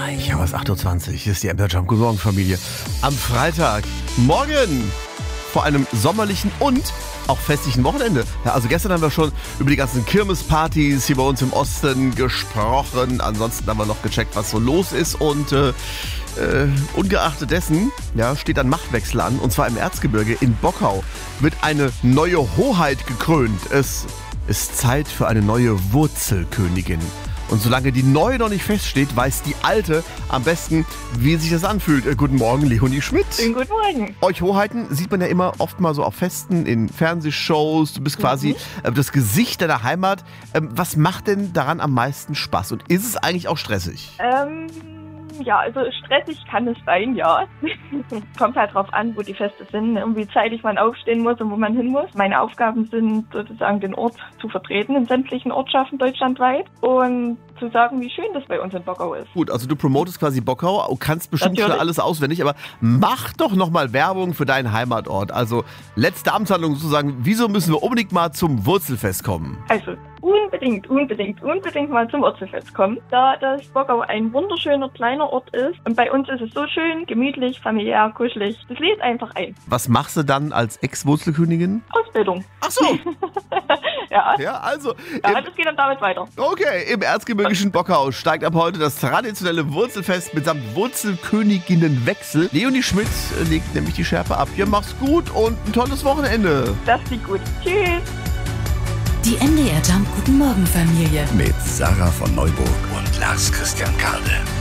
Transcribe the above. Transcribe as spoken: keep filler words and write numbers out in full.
Ich habe es acht Uhr zwanzig. Hier ist die M D R Jump. Guten Morgen, Familie. Am Freitag, morgen, vor einem sommerlichen und auch festlichen Wochenende. Ja, also gestern haben wir schon über die ganzen Kirmespartys hier bei uns im Osten gesprochen. Ansonsten haben wir noch gecheckt, was so los ist. Und äh, äh, ungeachtet dessen ja, steht ein Machtwechsel an. Und zwar im Erzgebirge in Bockau wird eine neue Hoheit gekrönt. Es ist Zeit für eine neue Wurzelkönigin. Und solange die neue noch nicht feststeht, weiß die alte am besten, wie sich das anfühlt. Äh, guten Morgen, Leonie Schmidt. Schönen guten Morgen. Euch Hoheiten sieht man ja immer oft mal so auf Festen, in Fernsehshows. Du bist quasi mhm. äh, das Gesicht deiner Heimat. Ähm, was macht denn daran am meisten Spaß? Und ist es eigentlich auch stressig? Ähm, ja, also stressig kann es sein, ja. Kommt halt drauf an, wo die Feste sind und wie zeitig man aufstehen muss und wo man hin muss. Meine Aufgaben sind sozusagen, den Ort zu vertreten in sämtlichen Ortschaften deutschlandweit und zu sagen, wie schön das bei uns in Bockau ist. Gut, also du promotest quasi Bockau, kannst bestimmt Natürlich. schon alles auswendig, aber mach doch nochmal Werbung für deinen Heimatort. Also letzte Amtshandlung sozusagen, wieso müssen wir unbedingt mal zum Wurzelfest kommen? Also unbedingt, unbedingt, unbedingt mal zum Wurzelfest kommen, da das Bockau ein wunderschöner kleiner Ort ist und bei uns ist es so schön, gemütlich, familiär, kuschelig. Das lädt einfach ein. Was machst du dann als Ex-Wurzelkönigin? Ausbildung. Ach so. Ja. Ja, also. Ja, das geht dann damit weiter. Okay, im erzgebirgischen Bockau steigt ab heute das traditionelle Wurzelfest mitsamt Wurzelköniginnenwechsel. Leonie Schmidt legt nämlich die Schärpe ab. Hier, mach's gut und ein tolles Wochenende. Das sieht gut. Tschüss. Die M D R Jump Guten Morgen Familie. Mit Sarah von Neuburg und Lars Christian Kade.